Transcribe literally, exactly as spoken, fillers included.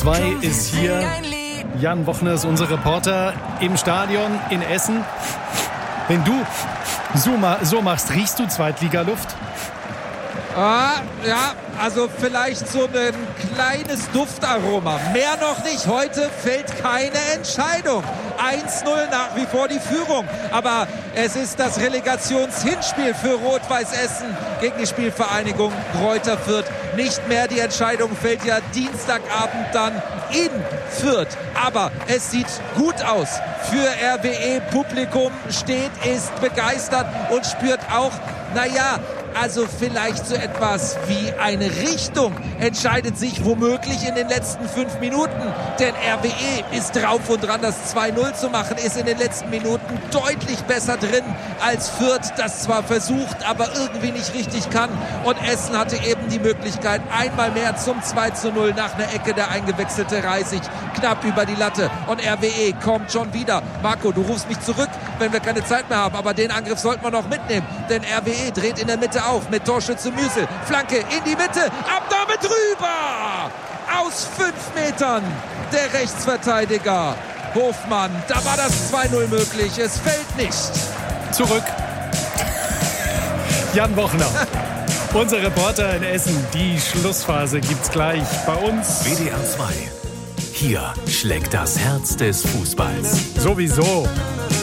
zwei ist hier. Jan Wochner ist unser Reporter im Stadion in Essen. Wenn du so, ma- so machst, riechst du Zweitligaluft? Ah, ja, also vielleicht so ein kleines Duftaroma. Mehr noch nicht. Heute fällt keine Entscheidung. eins null nach wie vor die Führung. Aber es ist das Relegationshinspiel für Rot-Weiß Essen gegen die Spielvereinigung Greuther Fürth. Nicht mehr. Die Entscheidung fällt ja Dienstagabend dann in Fürth. Aber es sieht gut aus. Für R W E Publikum steht, ist begeistert und spürt auch, naja, also vielleicht so etwas wie eine Richtung entscheidet sich womöglich in den letzten fünf Minuten. Denn R W E ist drauf und dran, das zwei null zu machen, ist in den letzten Minuten deutlich besser drin als Fürth, das zwar versucht, aber irgendwie nicht richtig kann. Und Essen hatte eben die Möglichkeit, einmal mehr zum zwei zu null nach einer Ecke. Der eingewechselte Reisig knapp über die Latte. Und R W E kommt schon wieder. Marco, du rufst mich zurück, wenn wir keine Zeit mehr haben. Aber den Angriff sollten wir noch mitnehmen. Denn R W E dreht in der Mitte auf mit Torschütze Müsel. Flanke in die Mitte. Abnahme drüber. Aus fünf Metern. Der Rechtsverteidiger Hofmann. Da war das zwei null möglich. Es fällt nicht. Zurück. Jan Wochner, unser Reporter in Essen. Die Schlussphase gibt's gleich bei uns. W D R zwei. Hier schlägt das Herz des Fußballs. Sowieso.